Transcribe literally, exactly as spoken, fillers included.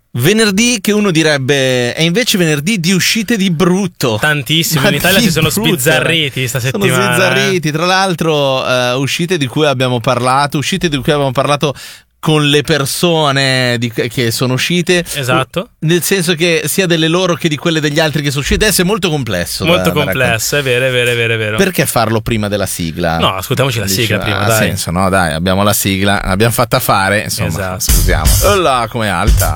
Venerdì che uno direbbe è invece venerdì di uscite di brutto. Tantissimo, Ma in Italia si sono brutto, sbizzarriti sta settimana. Sono sbizzarriti, tra l'altro uh, uscite di cui abbiamo parlato, uscite di cui abbiamo parlato con le persone di, che sono uscite. Esatto. Nel senso che sia delle loro che di quelle degli altri che sono uscite. Adesso è molto complesso. Molto da, da complesso, è vero, è vero, è vero, è vero. Perché farlo prima della sigla? No, ascoltiamoci la Dici, sigla prima, ha dai. senso, no? Dai, abbiamo la sigla, l'abbiamo fatta fare, insomma, Esatto. scusiamo. Oh là, com'è alta.